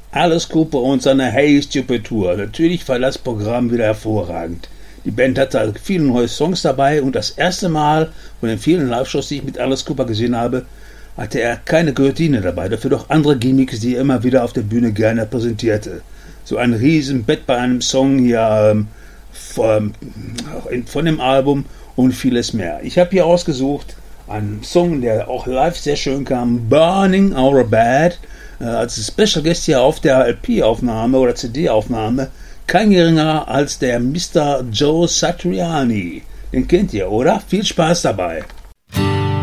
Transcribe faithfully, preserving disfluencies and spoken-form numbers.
Alice Cooper und seine Hey Stupid Tour. Natürlich war das Programm wieder hervorragend. Die Band hatte viele neue Songs dabei und das erste Mal von den vielen Live-Shows, die ich mit Alice Cooper gesehen habe, hatte er keine Guillotine dabei, dafür doch andere Gimmicks, die er immer wieder auf der Bühne gerne präsentierte. So ein Riesenbett bei einem Song hier ähm, von, von dem Album und vieles mehr. Ich habe hier ausgesucht einen Song, der auch live sehr schön kam, Burning Our Bed, äh, als Special Guest hier auf der L P-Aufnahme oder C D-Aufnahme, kein geringer als der Mister Joe Satriani. Den kennt ihr, oder? Viel Spaß dabei.